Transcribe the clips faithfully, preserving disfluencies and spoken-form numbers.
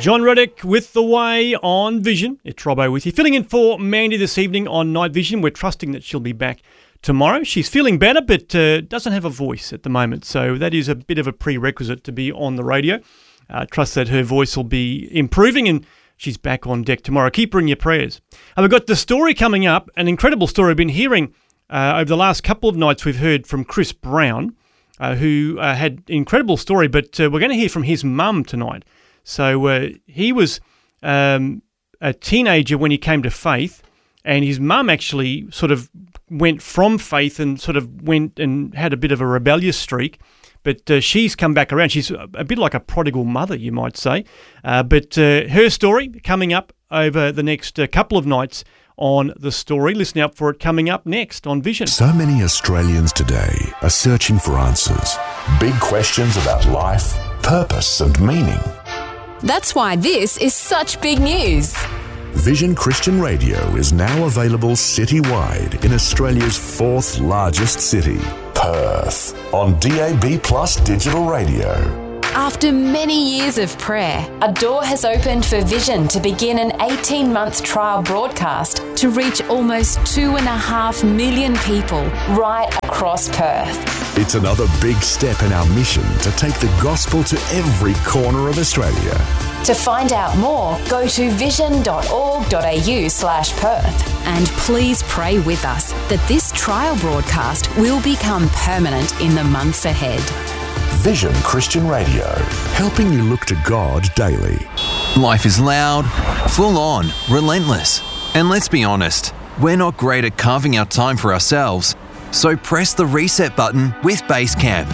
John Reddick with The Way on Vision. It's Robbo with you. Filling in for Mandy this evening on Night Vision. We're trusting that she'll be back tomorrow. She's feeling better, but uh, doesn't have a voice at the moment. So that is a bit of a prerequisite to be on the radio. Uh, trust that her voice will be improving and she's back on deck tomorrow. Keep her in your prayers. And we've got the story coming up, an incredible story I've been hearing uh, over the last couple of nights. We've heard from Chris Brown, uh, who uh, had an incredible story, but uh, we're going to hear from his mum tonight. So uh, he was um, a teenager when he came to faith, and his mum actually sort of went from faith and sort of went and had a bit of a rebellious streak. But uh, she's come back around. She's a bit like a prodigal mother, you might say. Uh, but uh, her story coming up over the next uh, couple of nights on The Story. Listen out for it coming up next on Vision. So many Australians today are searching for answers. Big questions about life, purpose and meaning. That's why this is such big news. Vision Christian Radio is now available citywide in Australia's fourth largest city, Perth, on D A B Plus digital radio. After many years of prayer, a door has opened for Vision to begin an eighteen-month trial broadcast to reach almost two and a half million people right across Perth. It's another big step in our mission to take the gospel to every corner of Australia. To find out more, go to vision.org.au slash Perth. And please pray with us that this trial broadcast will become permanent in the months ahead. Vision Christian Radio, helping you look to God daily. Life is loud, full on, relentless. And let's be honest, we're not great at carving out time for ourselves. So press the reset button with Basecamp,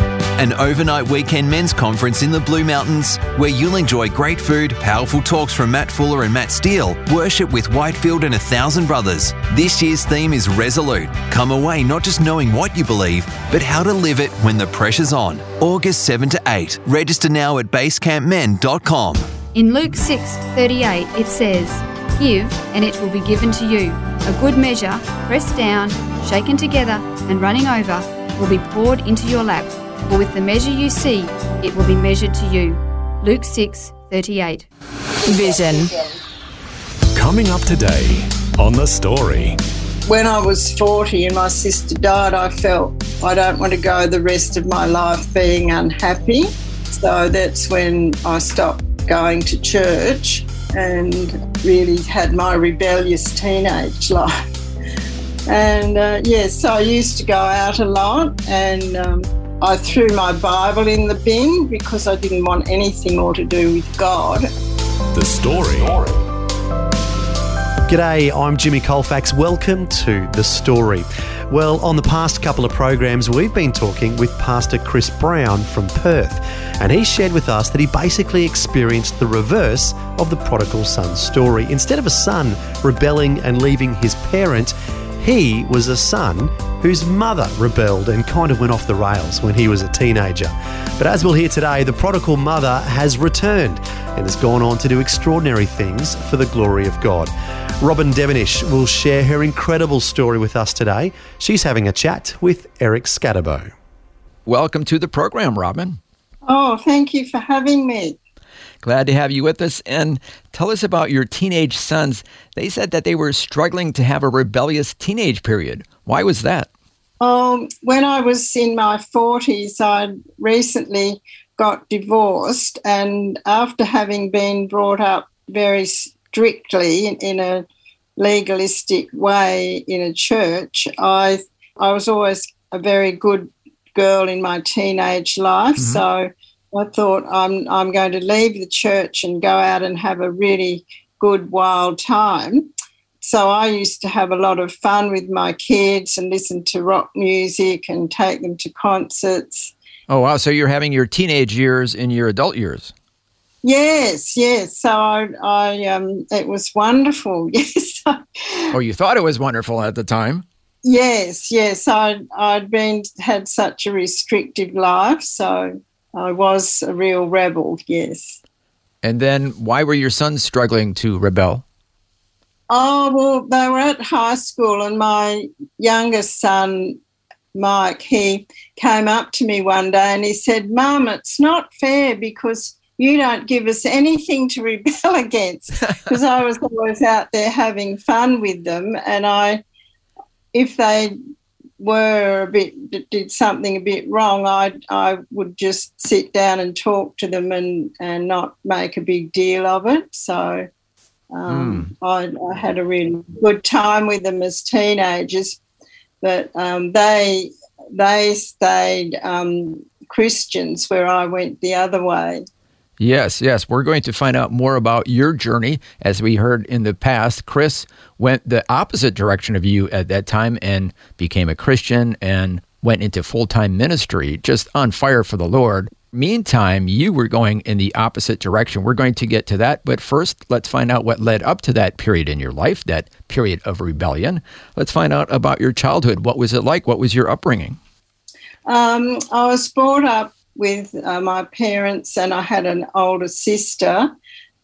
an overnight weekend men's conference in the Blue Mountains where you'll enjoy great food, powerful talks from Matt Fuller and Matt Steele, worship with Whitefield and a thousand brothers. This year's theme is Resolute. Come away not just knowing what you believe, but how to live it when the pressure's on. August seventh to eighth. Register now at basecamp men dot com. In Luke six thirty-eight it says, "Give, and it will be given to you. A good measure, pressed down, shaken together, and running over, will be poured into your lap. For with the measure you see, it will be measured to you." Luke six thirty-eight. Vision. Coming up today on The Story. When I was forty and my sister died, I felt I don't want to go the rest of my life being unhappy. So that's when I stopped going to church and really had my rebellious teenage life. And uh, yes, so I used to go out a lot, and um, I threw my Bible in the bin because I didn't want anything more to do with God. The Story. G'day, I'm Jimmy Colfax. Welcome to The Story. Well, on the past couple of programs, we've been talking with Pastor Chris Brown from Perth, and he shared with us that he basically experienced the reverse of the prodigal son story. Instead of a son rebelling and leaving his parent, he was a son whose mother rebelled and kind of went off the rails when he was a teenager. But as we'll hear today, the prodigal mother has returned and has gone on to do extraordinary things for the glory of God. Robin Devonish will share her incredible story with us today. She's having a chat with Eric Scatterbo. Welcome to the program, Robin. Oh, thank you for having me. Glad to have you with us. And tell us about your teenage sons. They said that they were struggling to have a rebellious teenage period. Why was that? Um, when I was in my forties, I recently got divorced, and after having been brought up very strictly in, in a legalistic way in a church, I I was always a very good girl in my teenage life. Mm-hmm. So I thought I'm I'm going to leave the church and go out and have a really good wild time. So I used to have a lot of fun with my kids and listen to rock music and take them to concerts. Oh, wow. So you're having your teenage years in your adult years. Yes, yes. So I, I um, it was wonderful. Yes. Oh, you thought it was wonderful at the time? Yes, yes. I'd, I'd been had such a restrictive life, so I was a real rebel, yes. And then why were your sons struggling to rebel? Oh, well, they were at high school, and my youngest son, Mike, he came up to me one day and he said, "Mum, it's not fair because you don't give us anything to rebel against, because I was always out there having fun with them, and I, if they were a bit did something a bit wrong, I I would just sit down and talk to them and, and not make a big deal of it. So um, mm. I, I had a really good time with them as teenagers, but um, they they stayed um, Christians where I went the other way. Yes, yes. We're going to find out more about your journey. As we heard in the past, Chris went the opposite direction of you at that time and became a Christian and went into full-time ministry, just on fire for the Lord. Meantime, you were going in the opposite direction. We're going to get to that, but first, let's find out what led up to that period in your life, that period of rebellion. Let's find out about your childhood. What was it like? What was your upbringing? Um, I was brought up with uh, my parents, and I had an older sister,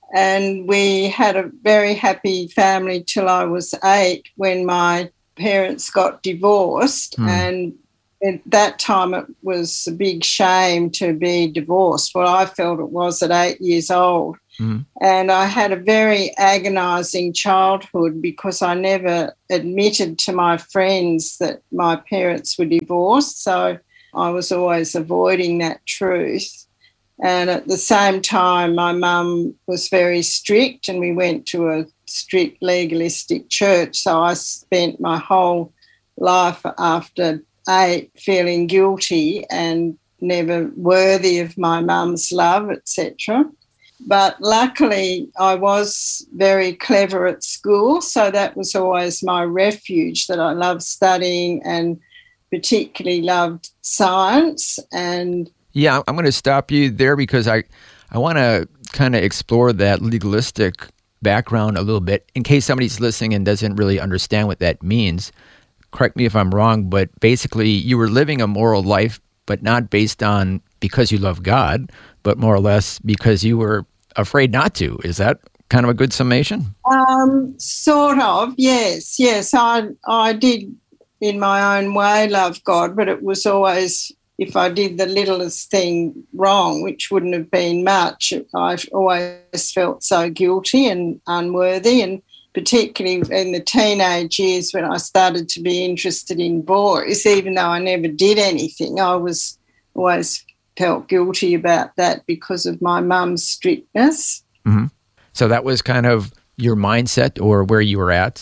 and we had a very happy family till I was eight when my parents got divorced. Mm. And at that time it was a big shame to be divorced. Well, I felt it was at eight years old. Mm. And I had a very agonising childhood because I never admitted to my friends that my parents were divorced. So I was always avoiding that truth. And at the same time, my mum was very strict, and we went to a strict legalistic church. So I spent my whole life after eight feeling guilty and never worthy of my mum's love, et cetera. But luckily, I was very clever at school, so that was always my refuge, that I loved studying and particularly loved science. And yeah, I'm going to stop you there because I, I want to kind of explore that legalistic background a little bit in case somebody's listening and doesn't really understand what that means. Correct me if I'm wrong, but basically you were living a moral life, but not based on because you love God, but more or less because you were afraid not to. Is that kind of a good summation? Um, sort of, yes. Yes, I I did in my own way love God, but it was always, if I did the littlest thing wrong, which wouldn't have been much, I always felt so guilty and unworthy. And particularly in the teenage years when I started to be interested in boys, even though I never did anything, I was always felt guilty about that because of my mum's strictness. Mm-hmm. So that was kind of your mindset or where you were at?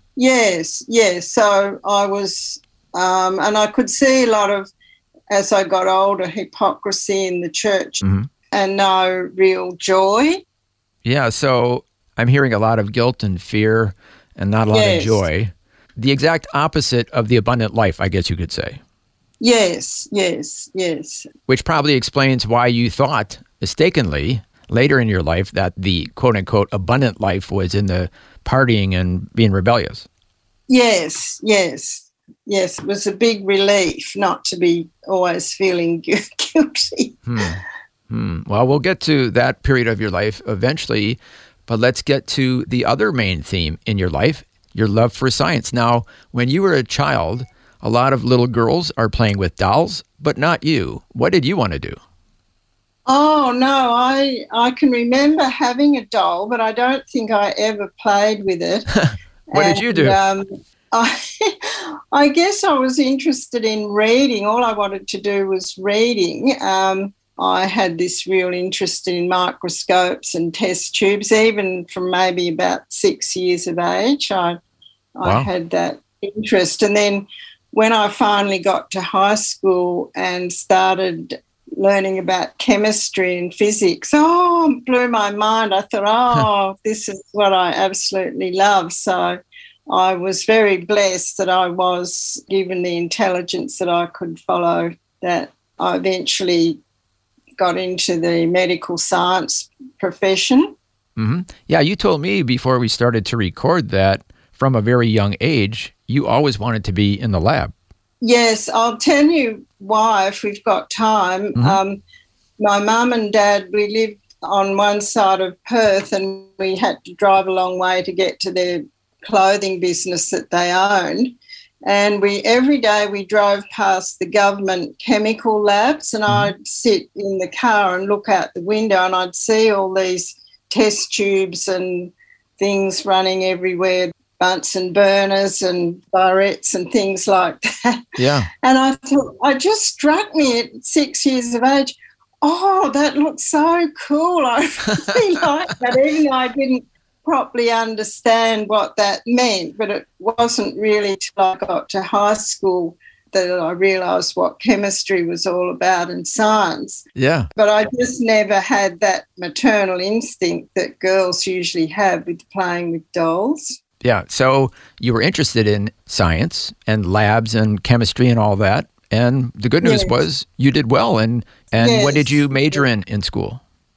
Yes, yes. So I was, um, and I could see a lot of, as I got older, hypocrisy in the church mm-hmm. and no real joy. Yeah, so I'm hearing a lot of guilt and fear and not a lot yes. of joy. The exact opposite of the abundant life, I guess you could say. Yes, yes, yes. Which probably explains why you thought, mistakenly, later in your life that the quote-unquote abundant life was in the partying and being rebellious. Yes, yes, yes. It was a big relief not to be always feeling guilty. Hmm. Hmm. Well, we'll get to that period of your life eventually, but let's get to the other main theme in your life, your love for science. Now, when you were a child, a lot of little girls are playing with dolls, but not you. What did you want to do? Oh, no, I I can remember having a doll, but I don't think I ever played with it. What and, did you do? Um, I, I guess I was interested in reading. All I wanted to do was reading. Um, I had this real interest in microscopes and test tubes, even from maybe about six years of age. I, wow. I had that interest. And then when I finally got to high school and started learning about chemistry and physics, oh, it blew my mind. I thought, oh, this is what I absolutely love. So I was very blessed that I was given the intelligence that I could follow that. I eventually got into the medical science profession. Mm-hmm. Yeah, you told me before we started to record that from a very young age, you always wanted to be in the lab. Yes, I'll tell you why if we've got time. Mm-hmm. Um, my mum and dad, we lived on one side of Perth and we had to drive a long way to get to their clothing business that they owned. And we every day we drove past the government chemical labs, and Mm-hmm. I'd sit in the car and look out the window, and I'd see all these test tubes and things running everywhere, Bunsen burners and barrettes and things like that. Yeah. And I thought, it just struck me at six years of age, oh, that looks so cool. I really like that, even though I didn't properly understand what that meant, but it wasn't really till I got to high school that I realised what chemistry was all about and science. Yeah. But I just never had that maternal instinct that girls usually have with playing with dolls. Yeah. So you were interested in science and labs and chemistry and all that. And the good news Yes. was you did well. And, and what Yes. did you major in in school?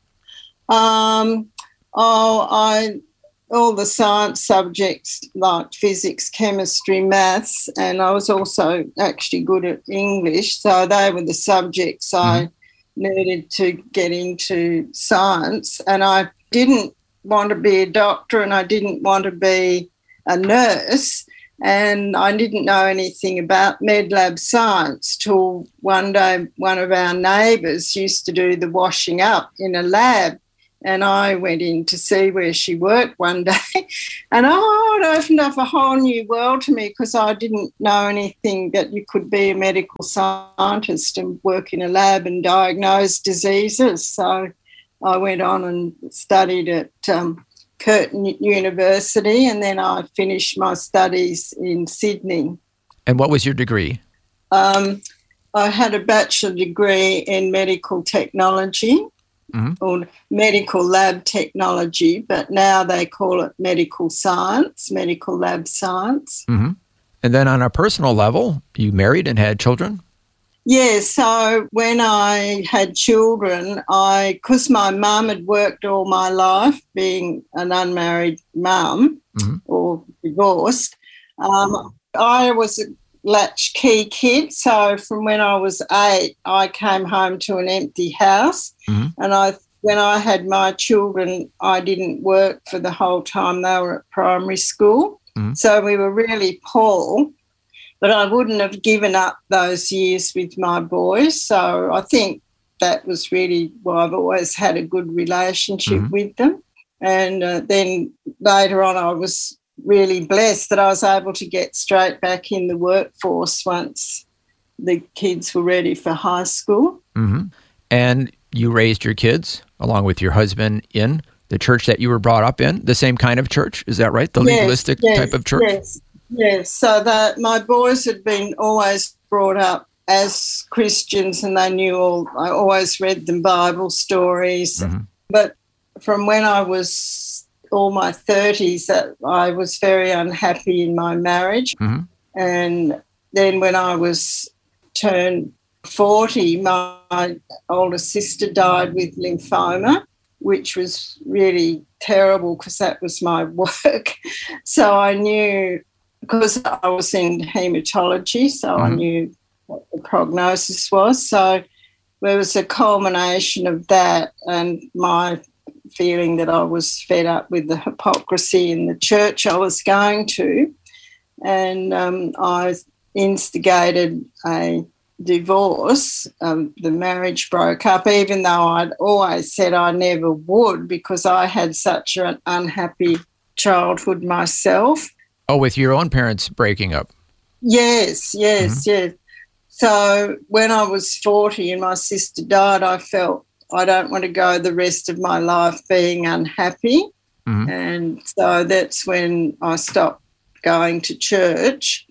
Um, oh, I all the science subjects like physics, chemistry, maths, and I was also actually good at English. So they were the subjects I needed to get into science. And I didn't want to be a doctor, and I didn't want to be a nurse. And I didn't know anything about medlab science till one day one of our neighbours used to do the washing up in a lab, and I went in to see where she worked one day, and oh, it opened up a whole new world to me because I didn't know anything that you could be a medical scientist and work in a lab and diagnose diseases. So I went on and studied at um, Curtin University, and then I finished my studies in Sydney. And what was your degree? Um, I had a bachelor degree in medical technology, Mm-hmm. or medical lab technology, but now they call it medical science, medical lab science. Mm-hmm. And then on a personal level, you married and had children? Yeah, so when I had children, I, because my mum had worked all my life being an unmarried mum Mm-hmm. or divorced, um, I was a latchkey kid. So from when I was eight, I came home to an empty house. Mm-hmm. And I, when I had my children, I didn't work for the whole time they were at primary school. Mm-hmm. So we were really poor. But I wouldn't have given up those years with my boys. So I think that was really why I've always had a good relationship Mm-hmm. with them. And uh, then later on, I was really blessed that I was able to get straight back in the workforce once the kids were ready for high school. Mm-hmm. And you raised your kids along with your husband in the church that you were brought up in, the same kind of church. Is that right? The Yes, legalistic yes, type of church? Yes, yes. So that my boys had been always brought up as Christians, and they knew all, I always read them Bible stories. Mm-hmm. But from when I was all my thirties, that I was very unhappy in my marriage. Mm-hmm. And then when I was turned forty, my older sister died with lymphoma, which was really terrible because that was my work. So I knew, because I was in haematology, so Mm-hmm. I knew what the prognosis was. So there was a culmination of that and my feeling that I was fed up with the hypocrisy in the church I was going to. And um, I instigated a divorce. Um, the marriage broke up, even though I'd always said I never would because I had such an unhappy childhood myself. Oh, with your own parents breaking up. Yes, yes, yes. So when I was forty and my sister died, I felt I don't want to go the rest of my life being unhappy. Mm-hmm. And so that's when I stopped going to church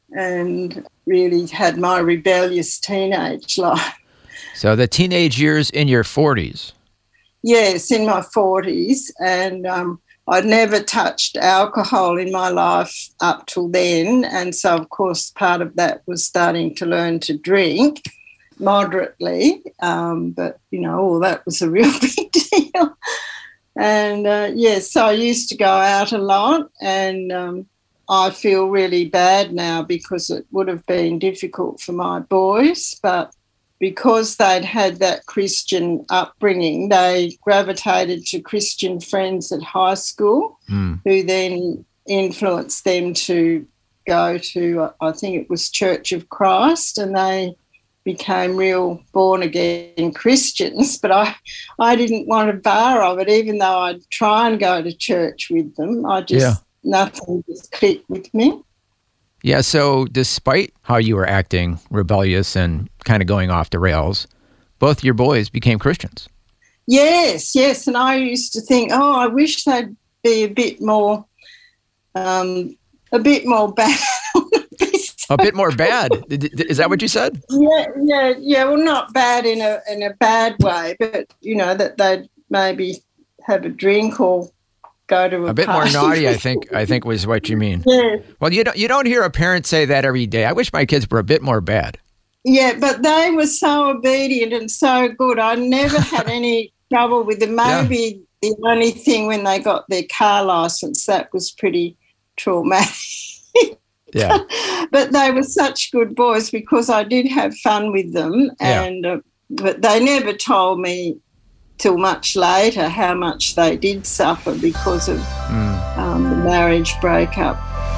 and really had my rebellious teenage life. So the teenage years in your forties. Yes, in my forties. And um, I'd never touched alcohol in my life up till then. And so, of course, part of that was starting to learn to drink moderately. Um, but, you know, all that was a real big deal. And, uh, yes, so I used to go out a lot, and um, I feel really bad now because it would have been difficult for my boys, but because they'd had that Christian upbringing, they gravitated to Christian friends at high school Mm. who then influenced them to go to, I think it was Church of Christ, and they became real born-again Christians, but I, I didn't want a bar of it, even though I'd try and go to church with them. I just, Yeah. nothing just clicked with me. Yeah, so despite how you were acting rebellious and kind of going off the rails, both your boys became Christians. Yes, yes, and I used to think, oh, I wish they'd be a bit more, um, a bit more bad. A bit more bad. Is that what you said? Yeah, yeah, yeah. Well, not bad in a in a bad way, but you know that they'd maybe have a drink or go to a, a bit party. more naughty. I think. I think was what you mean. Yeah. Well, you don't you don't hear a parent say that every day. I wish my kids were a bit more bad. Yeah, but they were so obedient and so good. I never had any trouble with them. Maybe yeah. the only thing when they got their car license, that was pretty traumatic. Yeah. But they were such good boys because I did have fun with them, Yeah. and uh, but they never told me till much later how much they did suffer because of Mm. um, the marriage breakup.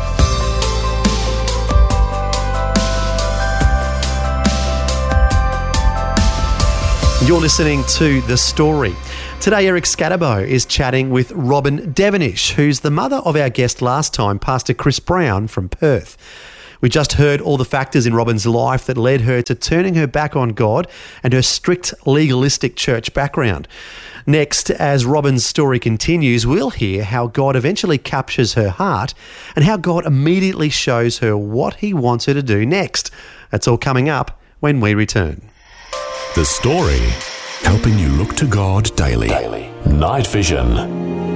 You're listening to The Story. Today, Eric Scatterbo is chatting with Robin Devonish, who's the mother of our guest last time, Pastor Chris Brown from Perth. We just heard all the factors in Robin's life that led her to turning her back on God and her strict legalistic church background. Next, as Robin's story continues, we'll hear how God eventually captures her heart and how God immediately shows her what he wants her to do next. That's all coming up when we return. The Story, helping you look to God daily. daily. Night Vision.